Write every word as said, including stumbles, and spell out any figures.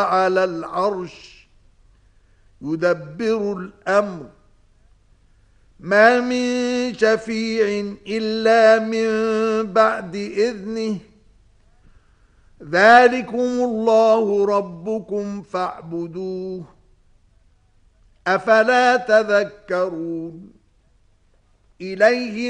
على العرش يدبر الأمر ما من شفيع إلا من بعد إذنه ذلكم الله ربكم فاعبدوه أفلا تذكرون إليه